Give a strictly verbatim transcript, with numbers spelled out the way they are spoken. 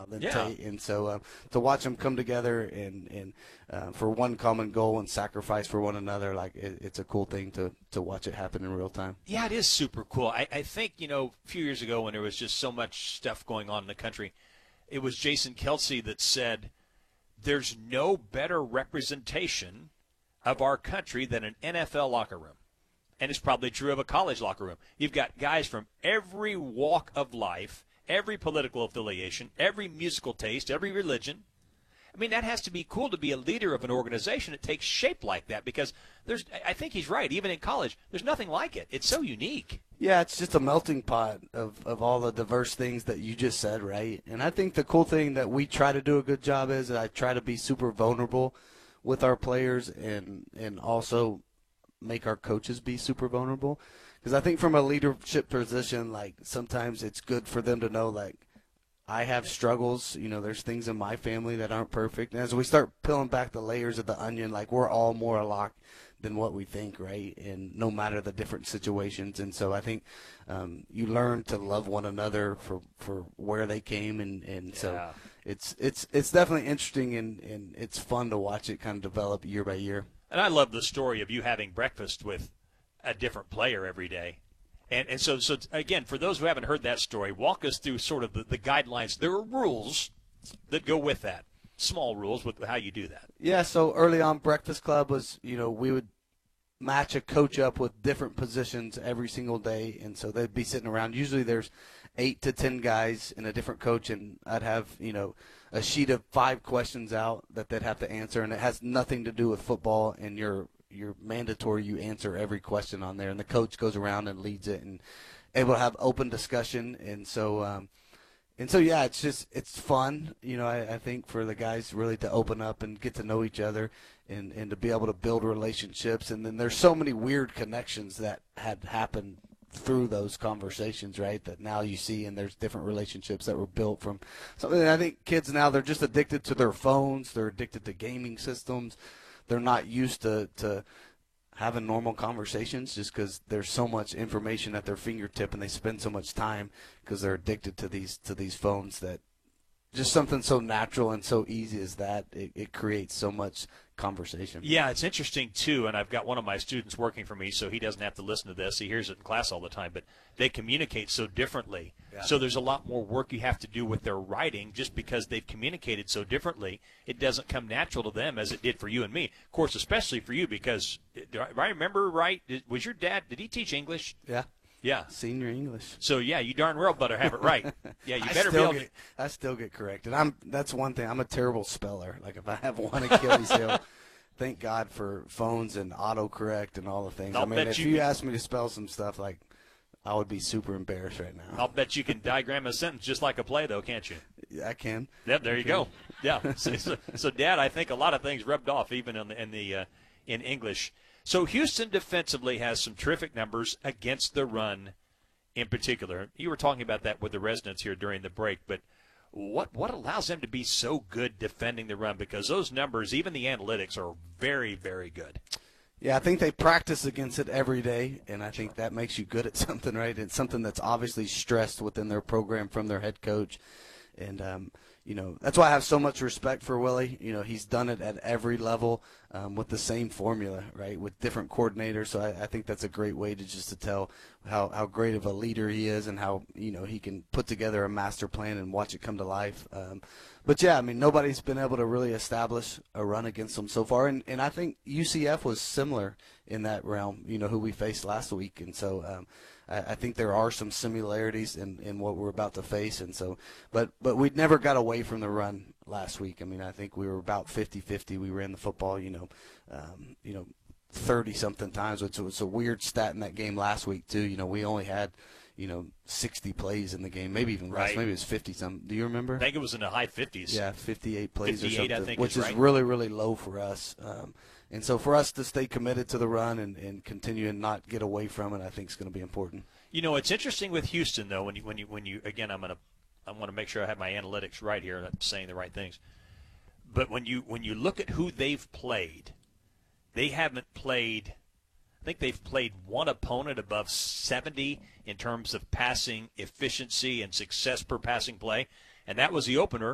than Yeah. Tate. And so uh, to watch them come together and, and uh, for one common goal and sacrifice for one another, like it, it's a cool thing to, to watch it happen in real time. Yeah, it is super cool. I, I think, you know, a few years ago when there was just so much stuff going on in the country, it was Jason Kelsey that said, there's no better representation of our country than an N F L locker room. And it's probably true of a college locker room. You've got guys from every walk of life, every political affiliation, every musical taste, every religion. I mean, that has to be cool to be a leader of an organization that takes shape like that, because there's, I think he's right, even in college, there's nothing like it. It's so unique. Yeah, it's just a melting pot of, of all the diverse things that you just said, right? And I think the cool thing that we try to do a good job is that I try to be super vulnerable with our players and, and also make our coaches be super vulnerable. Because I think from a leadership position, like sometimes it's good for them to know, like, I have struggles. You know, there's things in my family that aren't perfect. And as we start peeling back the layers of the onion, like we're all more alike than what we think, right? And no matter the different situations. And so I think um, you learn to love one another for, for where they came. And, and so Yeah. it's it's it's definitely interesting, and, and it's fun to watch it kind of develop year by year. And I love the story of you having breakfast with a different player every day. And and so, so again, for those who haven't heard that story, walk us through sort of the, the guidelines. There are rules that go with that, small rules with how you do that. Yeah, so early on, Breakfast Club was, you know, we would match a coach up with different positions every single day. And so they'd be sitting around. Usually there's eight to ten guys in a different coach, and I'd have, you know, a sheet of five questions out that they'd have to answer, and it has nothing to do with football, and you're you're mandatory you answer every question on there, and the coach goes around and leads it and able to have open discussion. And so um and so yeah, it's just it's fun, you know. I, I think for the guys really to open up and get to know each other, and and to be able to build relationships. And then there's so many weird connections that had happened through those conversations, right, that now you see, and there's different relationships that were built from something. I think kids now, they're just addicted to their phones, they're addicted to gaming systems, they're not used to, to having normal conversations just because there's so much information at their fingertip, and they spend so much time because they're addicted to these to these phones, that just something so natural and so easy as that, it, it creates so much conversation. Yeah, it's interesting, too, and I've got one of my students working for me, so he doesn't have to listen to this. He hears it in class all the time, but they communicate so differently. Yeah. So there's a lot more work you have to do with their writing just because they've communicated so differently. It doesn't come natural to them as it did for you and me. Of course, especially for you, because, do I remember right, was your dad, did he teach English? Yeah. Yeah. Senior English. So, yeah, you darn well better have it right. Yeah, you I better be still able get, to. I still get corrected. I'm. That's one thing. I'm a terrible speller. Like, if I have one Achilles heel, thank God for phones and autocorrect and all the things. I'll I mean, bet if you you can- asked me to spell some stuff, like, I would be super embarrassed right now. I'll bet you can diagram a sentence just like a play, though, can't you? Yeah, I can. Yep, there I you can. go. Yeah. So, so, so, Dad, I think a lot of things rubbed off even in the, in, the uh, in English. So Houston defensively has some terrific numbers against the run in particular. You were talking about that with the residents here during the break, but what what allows them to be so good defending the run? Because those numbers, even the analytics, are very, very good. Yeah, I think they practice against it every day, and I think that makes you good at something, right? It's something that's obviously stressed within their program from their head coach. And, um, you know, that's why I have so much respect for Willie. You know, he's done it at every level um, with the same formula, right, with different coordinators. So I, I think that's a great way to just to tell how, how great of a leader he is, and how, you know, he can put together a master plan and watch it come to life. Um, but, yeah, I mean, nobody's been able to really establish a run against them so far. And, and I think U C F was similar in that realm, you know, who we faced last week. And so um, I, I think there are some similarities in, in what we're about to face. And so, but but we never got away from the run last week. I mean, I think we were about fifty-fifty. We ran the football, you know, um, you know, thirty-something times, which was a weird stat in that game last week, too. You know, we only had, you know, sixty plays in the game, maybe even less. Right. Maybe it was fifty-some. Do you remember? I think it was in the high fifties. Yeah, fifty-eight plays or fifty-eight, something, I think which is is right. really, really low for us. Um, and so for us to stay committed to the run and, and continue and not get away from it, I think is going to be important. You know, it's interesting with Houston, though, when you, when you, when you again, I'm going to I want to make sure I have my analytics right here and I'm saying the right things. But when you when you look at who they've played, they haven't played – I think they've played one opponent above seventy in terms of passing efficiency and success per passing play, and that was the opener